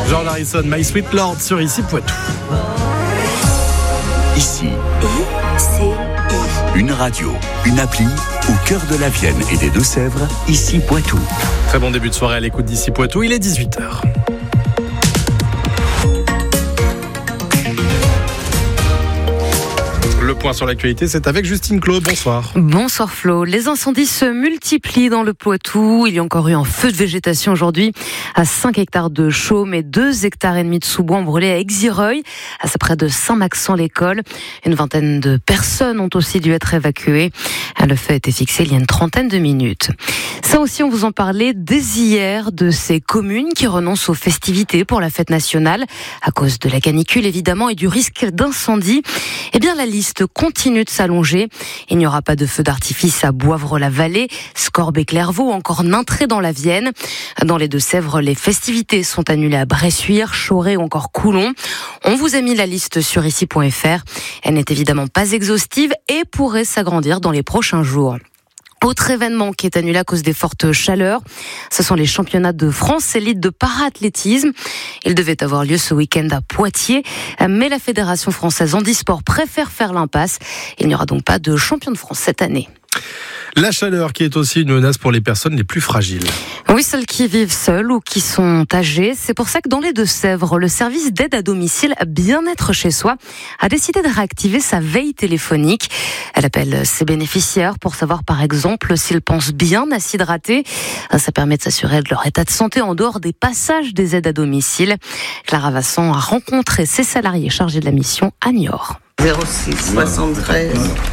George Harrison, My Sweet Lord sur Ici Poitou. Ici, une radio, une appli au cœur de la Vienne et des Deux-Sèvres, Ici Poitou. Très bon début de soirée à l'écoute d'Ici Poitou, il est 18h. Le point sur l'actualité, c'est avec Justine Claude. Bonsoir. Bonsoir Flo. Les incendies se multiplient dans le Poitou. Il y a encore eu un feu de végétation aujourd'hui à 5 hectares de chaume et 2,5 hectares de sous-bois ont brûlé à Exireuil, à près de Saint-Maxent-l'École. Une vingtaine de personnes ont aussi dû être évacuées. Le feu a été fixé il y a une trentaine de minutes. Ça aussi, on vous en parlait dès hier de ces communes qui renoncent aux festivités pour la fête nationale à cause de la canicule évidemment et du risque d'incendie. Eh bien, la liste continue de s'allonger. Il n'y aura pas de feu d'artifice à Boivre-la-Vallée, Scorbé-Clairvaux ou encore Nintré dans la Vienne. Dans les Deux-Sèvres, les festivités sont annulées à Bressuire, Choré ou encore Coulon. On vous a mis la liste sur ici.fr. Elle n'est évidemment pas exhaustive et pourrait s'agrandir dans les prochains jours. Autre événement qui est annulé à cause des fortes chaleurs, ce sont les championnats de France élite de para-athlétisme. Ils devaient avoir lieu ce week-end à Poitiers, mais la Fédération française handisport préfère faire l'impasse. Il n'y aura donc pas de champion de France cette année. La chaleur qui est aussi une menace pour les personnes les plus fragiles. Oui, celles qui vivent seules ou qui sont âgées. C'est pour ça que dans les Deux-Sèvres, le service d'aide à domicile Bien-être chez soi a décidé de réactiver sa veille téléphonique. Elle appelle ses bénéficiaires pour savoir par exemple s'ils pensent bien à s'hydrater. Ça permet de s'assurer de leur état de santé en dehors des passages des aides à domicile. Clara Vasson a rencontré ses salariés chargés de la mission à Niort. 06 73.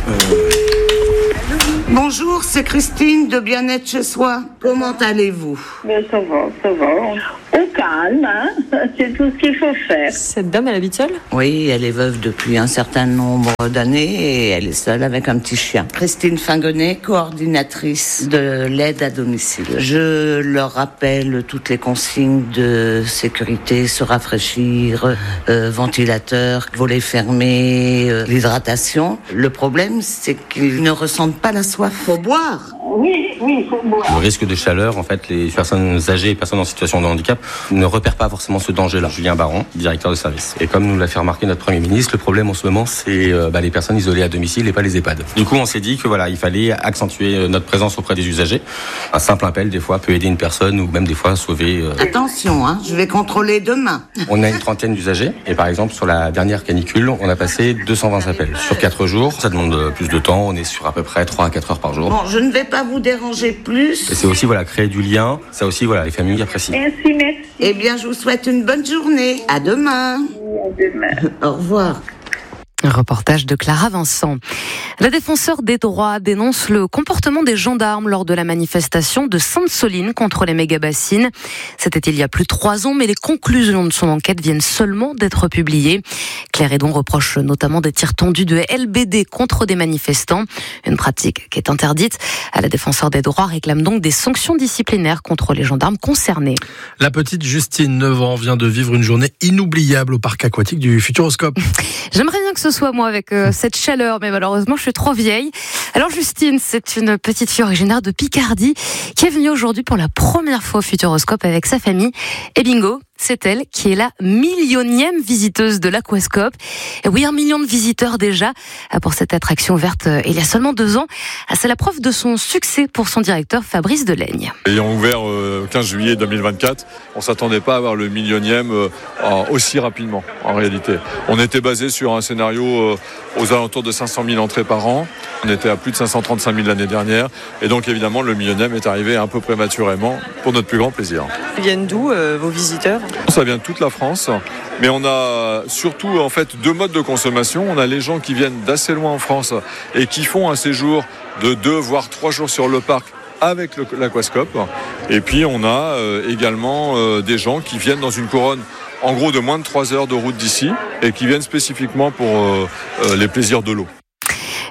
Bonjour, c'est Christine de Bien-être chez soi. Comment allez-vous? Ben, ça va. On calme, hein. C'est tout ce qu'il faut faire. Cette dame, elle habite seule? Oui, elle est veuve depuis un certain nombre d'années et elle est seule avec un petit chien. Christine Fingonnet, coordinatrice de l'aide à domicile. Je leur rappelle toutes les consignes de sécurité, se rafraîchir, ventilateur, volet fermé, l'hydratation. Le problème, c'est qu'ils ne ressentent pas la soif. Faut boire. Oui, il faut boire. Le risque de chaleur, en fait, les personnes âgées et personnes en situation de handicap ne repèrent pas forcément ce danger-là. Julien Baron, directeur de service. Et comme nous l'a fait remarquer notre Premier ministre, le problème en ce moment, c'est les personnes isolées à domicile et pas les EHPAD. Du coup, on s'est dit que il fallait accentuer notre présence auprès des usagers. Un simple appel, des fois, peut aider une personne ou même des fois sauver... Attention, hein, je vais contrôler demain. On a une trentaine d'usagers et par exemple, sur la dernière canicule, on a passé 220 appels. Sur 4 jours, ça demande plus de temps. On est sur à peu près 3 à 4 heures par jour. Bon, je ne vais pas vous déranger plus. Et c'est aussi créer du lien. Ça aussi, les familles apprécient. Merci. Eh bien, je vous souhaite une bonne journée. À demain. À demain. Au revoir. Un reportage de Clara Vincent. La défenseur des droits dénonce le comportement des gendarmes lors de la manifestation de Sainte-Soline contre les méga-bassines. C'était il y a plus de 3 ans, mais les conclusions de son enquête viennent seulement d'être publiées. Claire Hédon reproche notamment des tirs tendus de LBD contre des manifestants, une pratique qui est interdite. La défenseur des droits réclame donc des sanctions disciplinaires contre les gendarmes concernés. La petite Justine, 9 ans, vient de vivre une journée inoubliable au parc aquatique du Futuroscope. J'aimerais bien que ce soit moi avec cette chaleur, mais malheureusement je suis trop vieille. Alors Justine, c'est une petite fille originaire de Picardie qui est venue aujourd'hui pour la première fois au Futuroscope avec sa famille. Et bingo, c'est elle qui est la 1 000e visiteuse de l'Aquascope. Et oui, 1 million de visiteurs déjà pour cette attraction ouverte il y a seulement 2 ans. C'est la preuve de son succès pour son directeur Fabrice Delaigne. Ayant ouvert 15 juillet 2024, on ne s'attendait pas à avoir le 1 000e aussi rapidement en réalité. On était basé sur un scénario aux alentours de 500 000 entrées par an. On était à plus de 535 000 l'année dernière. Et donc évidemment le 1 000e est arrivé un peu prématurément pour notre plus grand plaisir. Ils viennent d'où vos visiteurs? Ça vient de toute la France, mais on a surtout en fait 2 modes de consommation. On a les gens qui viennent d'assez loin en France et qui font un séjour de 2 voire 3 jours sur le parc avec l'Aquascope. Et puis on a également des gens qui viennent dans une couronne en gros de moins de 3 heures de route d'ici et qui viennent spécifiquement pour les plaisirs de l'eau.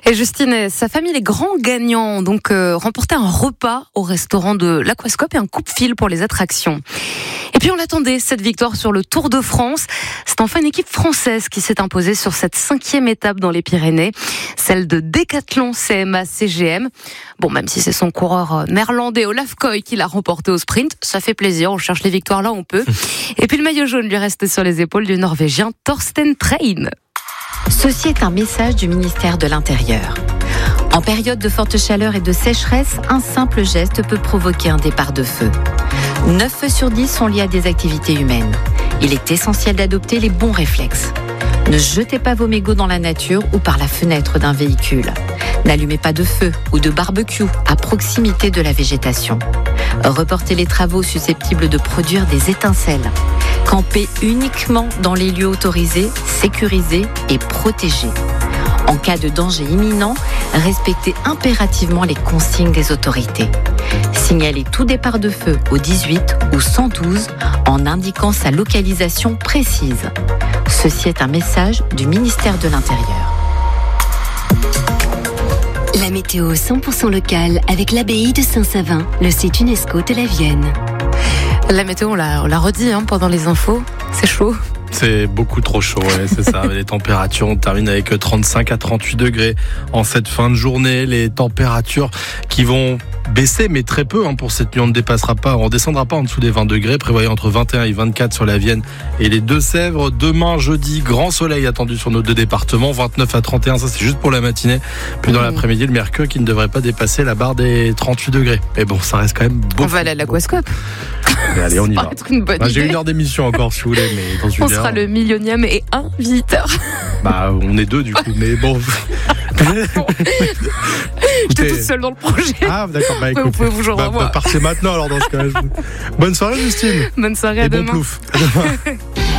Et Justine et sa famille, les grands gagnants, ont donc remporté un repas au restaurant de l'Aquascope et un coupe-fil pour les attractions. Et puis on l'attendait, cette victoire sur le Tour de France. C'est enfin une équipe française qui s'est imposée sur cette 5e étape dans les Pyrénées, celle de Decathlon CMA CGM. Bon, même si c'est son coureur néerlandais Olaf Koy qui l'a remporté au sprint, ça fait plaisir, on cherche les victoires là où on peut. Et puis le maillot jaune lui reste sur les épaules du Norvégien Thorsten Train. Ceci est un message du ministère de l'Intérieur. En période de forte chaleur et de sécheresse, un simple geste peut provoquer un départ de feu. 9 feux sur 10 sont liés à des activités humaines. Il est essentiel d'adopter les bons réflexes. Ne jetez pas vos mégots dans la nature ou par la fenêtre d'un véhicule. N'allumez pas de feu ou de barbecue à proximité de la végétation. Reportez les travaux susceptibles de produire des étincelles. Campez uniquement dans les lieux autorisés, sécurisés et protégés. En cas de danger imminent, respectez impérativement les consignes des autorités. Signalez tout départ de feu au 18 ou 112 en indiquant sa localisation précise. Ceci est un message du ministère de l'Intérieur. La météo 100% locale avec l'abbaye de Saint-Savin, le site UNESCO de la Vienne. La météo, on l'a redit pendant les infos, c'est chaud. C'est beaucoup trop chaud, ouais, c'est ça. Les températures, on termine avec 35 à 38 degrés en cette fin de journée. Les températures qui vont baisser, mais très peu pour cette nuit. On ne dépassera pas, on descendra pas en dessous des 20 degrés. Prévoyez entre 21 et 24 sur la Vienne et les Deux-Sèvres. Demain, jeudi, grand soleil attendu sur nos 2 départements. 29 à 31, ça c'est juste pour la matinée. Puis dans l'après-midi, le mercure qui ne devrait pas dépasser la barre des 38 degrés. Mais bon, ça reste quand même beaucoup. On va aller à l'Aquascope. Allez, on y va. Une bonne idée. J'ai 1 heure d'émission encore, si vous voulez, mais dans une on heure. sera le millionième et un visiteur. On est 2 du coup, mais bon. J'étais toute seule dans le projet. Ah, d'accord, écoute. Vous pouvez vous joindre à moi. Partez maintenant alors dans ce cas. Bonne soirée, Justine. Bonne soirée, à demain. Bon plouf. À demain.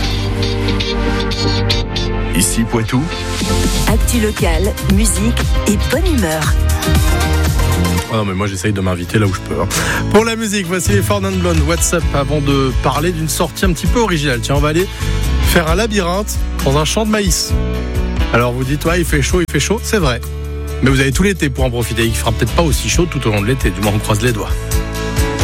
Ici Poitou. Actu locale, musique et bonne humeur. Oh non, mais moi j'essaye de m'inviter là où je peux. Pour la musique, voici les Four Non Blondes. What's Up, avant de parler d'une sortie un petit peu originale. Tiens, on va aller faire un labyrinthe dans un champ de maïs. Alors vous dites, ouais, il fait chaud, c'est vrai. Mais vous avez tout l'été pour en profiter. Il fera peut-être pas aussi chaud tout au long de l'été, du moins on croise les doigts.